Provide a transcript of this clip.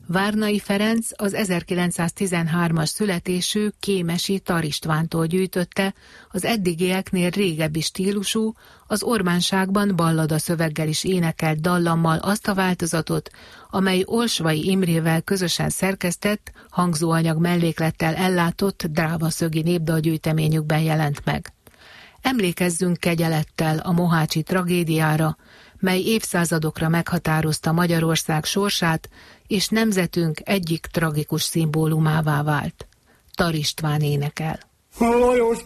Várnai Ferenc az 1913-as születésű kémesi Tar Istvántól gyűjtötte az eddigieknél régebbi stílusú, az Ormánságban ballada szöveggel is énekelt dallammal azt a változatot, amely Olsvai Imrével közösen szerkesztett, hangzóanyag melléklettel ellátott drávaszögi népdalgyűjteményükben jelent meg. Emlékezzünk kegyelettel a mohácsi tragédiára, mely évszázadokra meghatározta Magyarország sorsát, és nemzetünk egyik tragikus szimbólumává vált. Tar István énekel. Lajos